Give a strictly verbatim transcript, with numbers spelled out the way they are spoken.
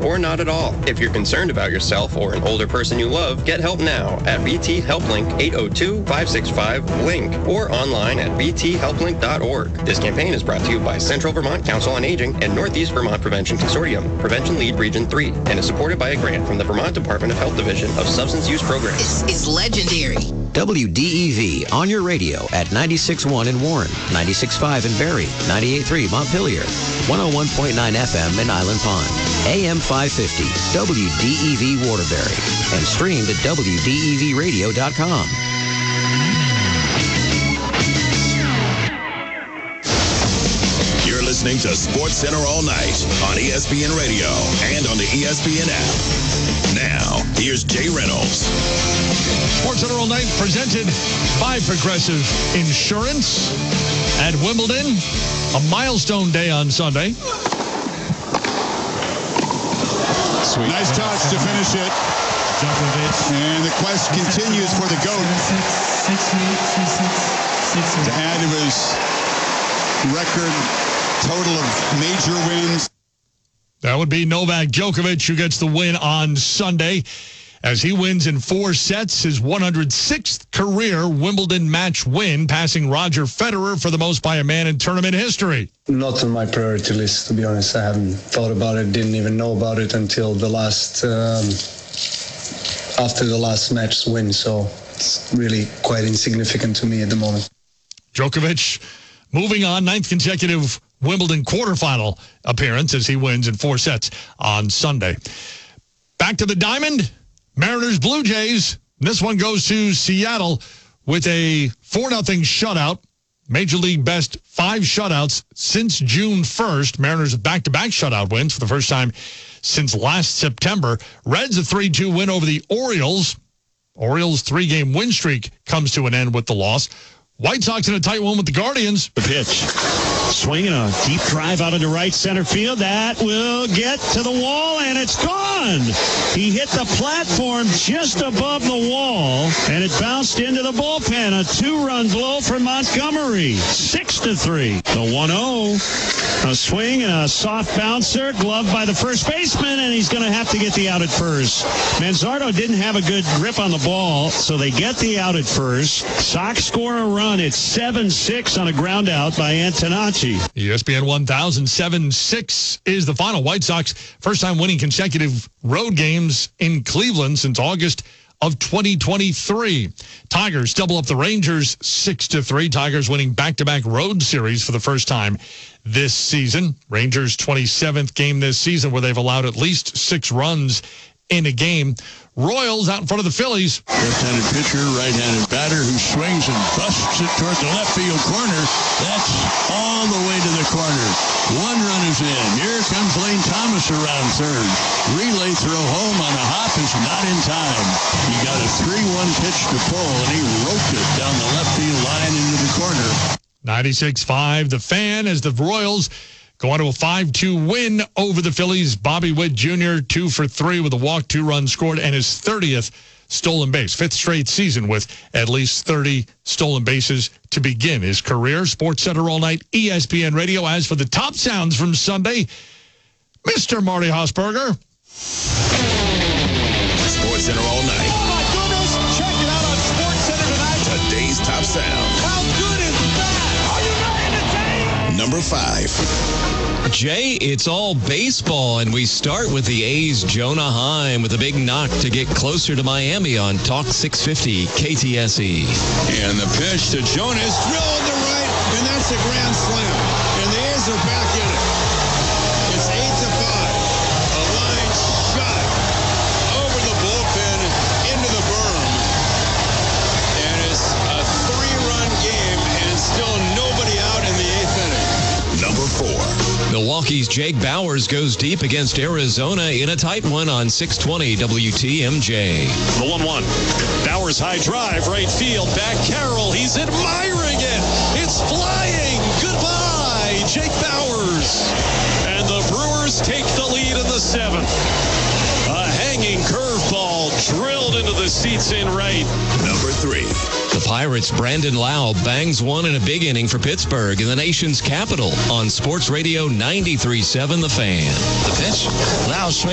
or not at all. If you're concerned about yourself or an older person you love, get help now at V T Helplink eight oh two, five six five, LINK or online at v t help link dot org. This campaign is brought to you by Central Vermont Council on Aging and Northeast Vermont Prevention Consortium, Prevention Lead Region three, and is supported by a grant from the Vermont Department of Health Division of Substance Use Programs. This is legendary. W D E V on your radio at ninety-six point one in Warren, ninety-six point five in Barrie, ninety-eight point three Montpelier, one oh one point nine F M in Island Pond, A M five fifty, W D E V Waterbury, and streamed at w d e v radio dot com. You're listening to Sports Center all night on E S P N Radio and on the E S P N app. Now, here's Jay Reynolds. Sports Center all night presented by Progressive Insurance at Wimbledon. A milestone day on Sunday. Sweet. Nice touch to finish it. And the quest continues for the GOAT to add to his record total of major wins. That would be Novak Djokovic, who gets the win on Sunday as he wins in four sets, his one hundred sixth career Wimbledon match win, passing Roger Federer for the most by a man in tournament history. Not on my priority list, to be honest. I haven't thought about it, didn't even know about it until the last, um, after the last match win. So it's really quite insignificant to me at the moment. Djokovic moving on, ninth consecutive Wimbledon quarterfinal appearance as he wins in four sets on Sunday. Back to the diamond, Mariners Blue Jays. This one goes to Seattle with a four nothing shutout. Major League best five shutouts since June first. Mariners have back-to-back shutout wins for the first time since last September. Reds a three two win over the Orioles. Orioles' three-game win streak comes to an end with the loss. White Sox in a tight one with the Guardians. The pitch. Swinging a deep drive out into right center field. That will get to the wall, and it's gone. He hit the platform just above the wall, and it bounced into the bullpen. A two-run blow for Montgomery. Six to three. The one oh. A swing and a soft bouncer, gloved by the first baseman, and he's going to have to get the out at first. Manzardo didn't have a good grip on the ball, so they get the out at first. Sox score a run. It's seven six on a ground out by Antonacci. E S P N one thousand seven six is the final. White Sox first time winning consecutive road games in Cleveland since August of twenty twenty-three. Tigers double up the Rangers six to three. Tigers winning back-to-back road series for the first time this season. Rangers' twenty-seventh game this season where they've allowed at least six runs in a game. Royals out in front of the Phillies. Left-handed pitcher, right-handed batter who swings and busts it toward the left field corner. That's all the way to the corner. One run is in. Here comes Lane Thomas around third. Relay throw home on a hop is not in time. He got a three one pitch to pull, and he roped it down the left field line into the corner. ninety-six five, the Fan, as the Royals go on to a five two win over the Phillies. Bobby Witt Junior, two for three with a walk, two runs scored, and his thirtieth stolen base. Fifth straight season with at least thirty stolen bases to begin his career. Sports Center all night, E S P N Radio. As for the top sounds from Sunday, Mister Marty Hausberger. Sports Center all night. Oh, my goodness. Check it out on Sports Center tonight. Today's top sound. How good is that? Are you ready to take? Number five. Jay, it's all baseball, and we start with the A's' Jonah Heim with a big knock to get closer to Miami on Talk six fifty K T S E. And the pitch to Jonas, drilled to right, and that's a grand slam. And the A's are back in it. It's eight to five. A line shot over the bullpen into the berm. And it's a three-run game, and still nobody out in the eighth inning. Number four. Milwaukee's Jake Bauers goes deep against Arizona in a tight one on six twenty W T M J. The one one. Bauers high drive, right field, back Carroll. He's admiring it. It's flying. Goodbye, Jake Bauers. And the Brewers take the lead in the seventh. A hanging curveball drilled into the seats in right. Number three. The Pirates' Brandon Lau bangs one in a big inning for Pittsburgh in the nation's capital on Sports Radio ninety-three point seven The Fan. The pitch, Lau swings.